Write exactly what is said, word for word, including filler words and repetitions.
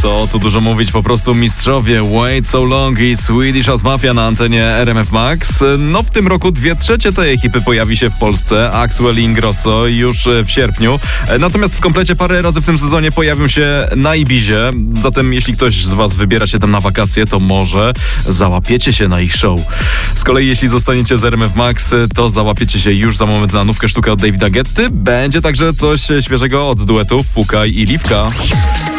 Co tu dużo mówić, po prostu mistrzowie Wait So Long i Swedish House Mafia na antenie R M F Max. No w tym roku dwie trzecie tej ekipy pojawi się w Polsce, Axwell i Ingrosso już w sierpniu. Natomiast w komplecie parę razy w tym sezonie pojawią się na Ibizie. Zatem jeśli ktoś z was wybiera się tam na wakacje, to może załapiecie się na ich show. Z kolei jeśli zostaniecie z R M F Max, to załapiecie się już za moment na nówkę sztukę od Davida Guetty. Będzie także coś świeżego od duetów Fukaj i Liwka.